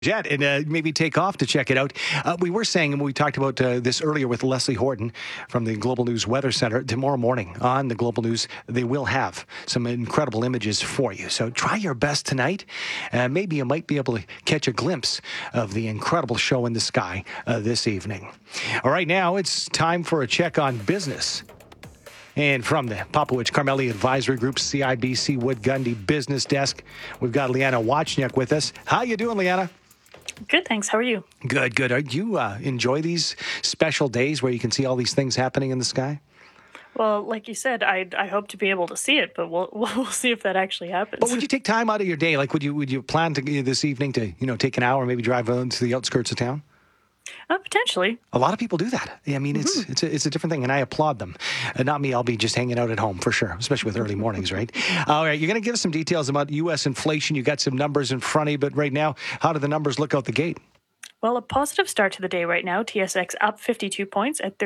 Jet and maybe take off to check it out. We were saying, and we talked about this earlier with Leslie Horton from the Global News Weather Center, tomorrow morning on the Global News, they will have some incredible images for you. So try your best tonight. Maybe you might be able to catch a glimpse of the incredible show in the sky this evening. All right, now it's time for a check on business. And from the Popowich Carmeli Advisory Group, CIBC Wood Gundy Business Desk, we've got Liana Wachniak with us. How you doing, Liana? Good, thanks. How are you? Good. Do you enjoy these special days where you can see all these things happening in the sky? Well, like you said, I hope to be able to see it, but we'll see if that actually happens. But would you take time out of your day? Like, would you plan to this evening to take an hour, maybe drive to the outskirts of town? Potentially. A lot of people do that. I mean, it's a different thing, and I applaud them. Not me. I'll be just hanging out at home for sure, especially with early mornings, right? All right, you're going to give us some details about U.S. inflation. You got some numbers in front of you, but right now, how do the numbers look out the gate? Well, a positive start to the day right now. TSX up 52 points at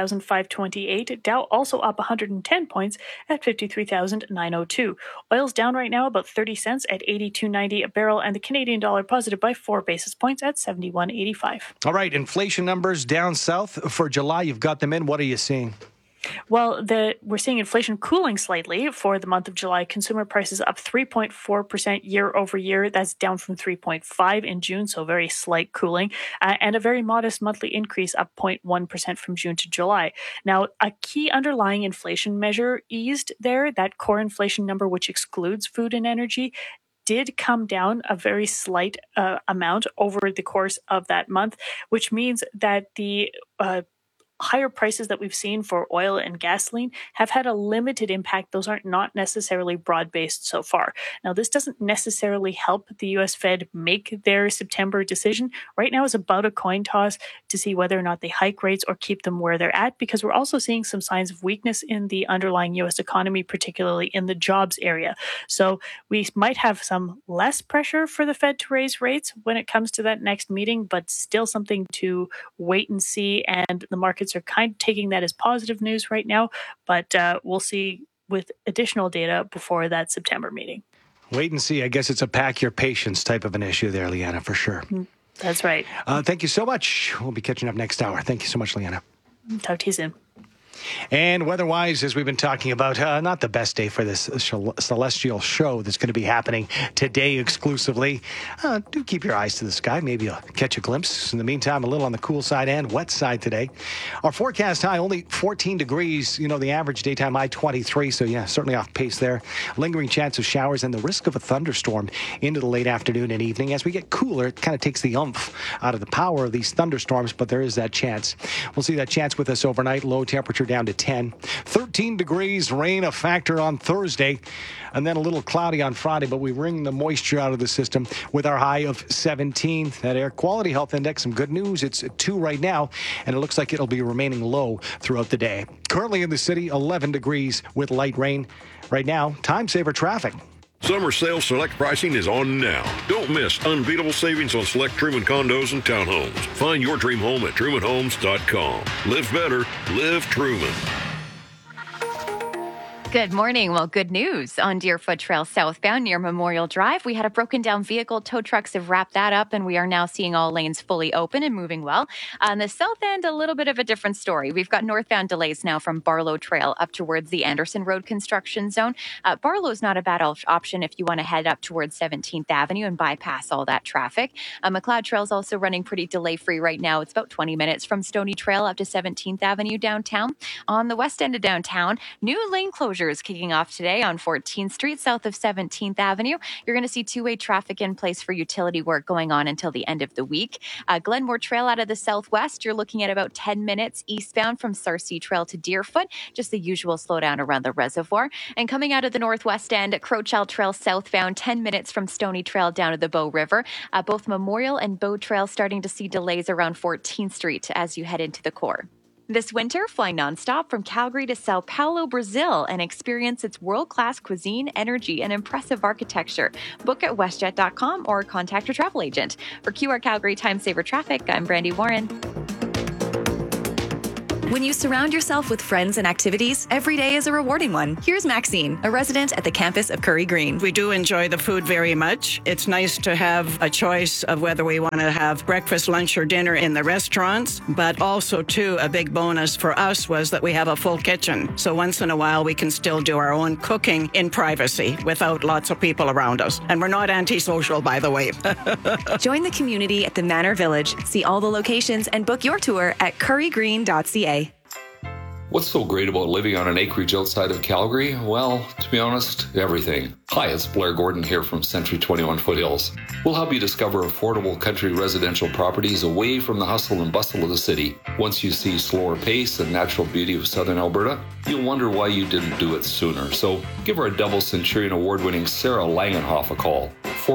36,528. Dow also up 110 points at 53,902. Oil's down right now about 30 cents at 82.90 a barrel, and the Canadian dollar positive by 4 basis points at 71.85. All right, inflation numbers down south for July. You've got them in. What are you seeing? Well, we're seeing inflation cooling slightly for the month of July. Consumer prices up 3.4% year over year. That's down from 3.5% in June, so very slight cooling. And a very modest monthly increase up 0.1% from June to July. Now, a key underlying inflation measure eased there. That core inflation number, which excludes food and energy, did come down a very slight amount over the course of that month, which means that the higher prices that we've seen for oil and gasoline have had a limited impact. Those aren't not necessarily broad-based so far. Now, this doesn't necessarily help the U.S. Fed make their September decision. Right now is about a coin toss to see whether or not they hike rates or keep them where they're at, because we're also seeing some signs of weakness in the underlying U.S. economy, particularly in the jobs area. So we might have some less pressure for the Fed to raise rates when it comes to that next meeting, but still something to wait and see. And the markets are kind of taking that as positive news right now, but we'll see with additional data before that September meeting. Wait and see. I guess it's a pack your patience type of an issue there, Liana, for sure. That's right. Thank you so much. We'll be catching up next hour. Thank you so much, Liana. Talk to you soon. And weather-wise, as we've been talking about, not the best day for this celestial show that's going to be happening today exclusively. Do keep your eyes to the sky. Maybe you'll catch a glimpse. In the meantime, a little on the cool side and wet side today. Our forecast high, only 14 degrees. The average daytime high, 23. So, yeah, certainly off pace there. Lingering chance of showers and the risk of a thunderstorm into the late afternoon and evening. As we get cooler, it kind of takes the oomph out of the power of these thunderstorms, but there is that chance. We'll see that chance with us overnight. Low temperature down to 10. 13 degrees, rain a factor on Thursday, and then a little cloudy on Friday, but we wring the moisture out of the system with our high of 17. That air quality health index, some good news. It's 2 right now, and it looks like it'll be remaining low throughout the day. Currently in the city, 11 degrees with light rain. Right now, time saver traffic. Summer sale select pricing is on now. Don't miss unbeatable savings on select Truman condos and townhomes. Find your dream home at trumanhomes.com. Live better, live Truman. Good morning. Well, good news. On Deerfoot Trail southbound near Memorial Drive, we had a broken down vehicle. Tow trucks have wrapped that up, and we are now seeing all lanes fully open and moving well. On the south end, a little bit of a different story. We've got northbound delays now from Barlow Trail up towards the Anderson Road construction zone. Barlow's not a bad option if you want to head up towards 17th Avenue and bypass all that traffic. McLeod Trail is also running pretty delay-free right now. It's about 20 minutes from Stony Trail up to 17th Avenue downtown. On the west end of downtown, new lane closure is kicking off today on 14th Street south of 17th Avenue. You're going to see two-way traffic in place for utility work going on until the end of the week. Glenmore Trail out of the southwest, you're looking at about 10 minutes eastbound from Sarcee Trail to Deerfoot, just the usual slowdown around the reservoir. And coming out of the northwest end, Crowchild Trail southbound, 10 minutes from Stony Trail down to the Bow River. Both Memorial and Bow Trail starting to see delays around 14th Street as you head into the core. This winter, fly nonstop from Calgary to Sao Paulo, Brazil, and experience its world-class cuisine, energy, and impressive architecture. Book at westjet.com or contact your travel agent. For QR Calgary Time Saver Traffic, I'm Brandy Warren. When you surround yourself with friends and activities, every day is a rewarding one. Here's Maxine, a resident at the campus of Curry Green. We do enjoy the food very much. It's nice to have a choice of whether we want to have breakfast, lunch, or dinner in the restaurants. But also, too, a big bonus for us was that we have a full kitchen. So once in a while, we can still do our own cooking in privacy without lots of people around us. And we're not antisocial, by the way. Join the community at the Manor Village. See all the locations and book your tour at currygreen.ca. What's so great about living on an acreage outside of Calgary? Well, to be honest, everything. Hi, it's Blair Gordon here from Century 21 Foothills. We'll help you discover affordable country residential properties away from the hustle and bustle of the city. Once you see slower pace and natural beauty of southern Alberta, you'll wonder why you didn't do it sooner. So give our double Centurion award-winning Sarah Langenhoff a call,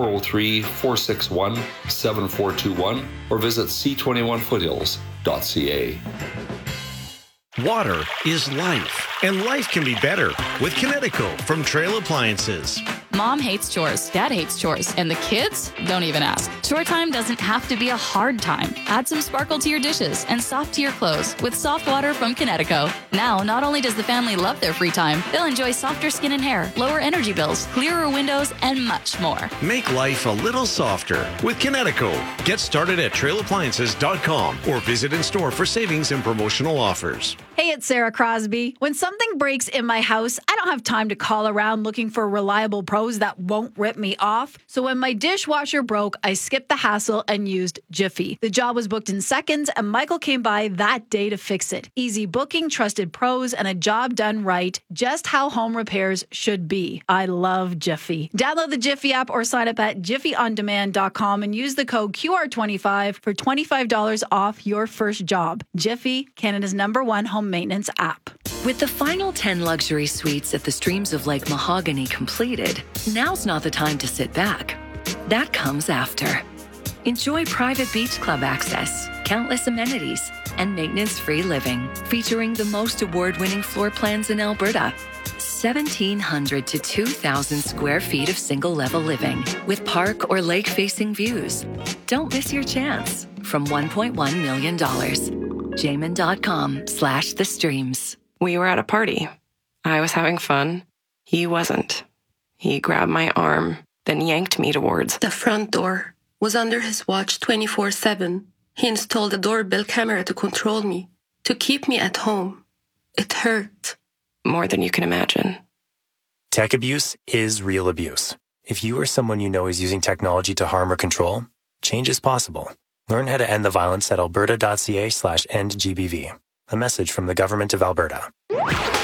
403-461-7421, or visit c21foothills.ca. Water is life, and life can be better with Kinetico from Trail Appliances. Mom hates chores, Dad hates chores, and the kids don't even ask. Chore time doesn't have to be a hard time. Add some sparkle to your dishes and soft to your clothes with soft water from Kinetico. Now, not only does the family love their free time, they'll enjoy softer skin and hair, lower energy bills, clearer windows, and much more. Make life a little softer with Kinetico. Get started at trailappliances.com or visit in store for savings and promotional offers. Hey, it's Sarah Crosby. When something breaks in my house, I don't have time to call around looking for reliable pros that won't rip me off. So when my dishwasher broke, I skipped the hassle and used Jiffy. The job was booked in seconds, and Michael came by that day to fix it. Easy booking, trusted pros, and a job done right, just how home repairs should be. I love Jiffy. Download the Jiffy app or sign up at jiffyondemand.com and use the code QR25 for $25 off your first job. Jiffy, Canada's #1 home maintenance app. With the final 10 luxury suites at the Streams of Lake Mahogany completed, now's not the time to sit back. That comes after. Enjoy private beach club access, countless amenities, and maintenance-free living, featuring the most award-winning floor plans in Alberta. 1,700 to 2,000 square feet of single-level living with park or lake-facing views. Don't miss your chance. From $1.1 million. Jamin.com/thestreams. We were at a party. I was having fun. He wasn't. He grabbed my arm, then yanked me towards the front door. Was under his watch 24/7. He installed a doorbell camera to control me, to keep me at home. It hurt. More than you can imagine. Tech abuse is real abuse. If you or someone you know is using technology to harm or control, change is possible. Learn how to end the violence at alberta.ca/endgbv. A message from the Government of Alberta.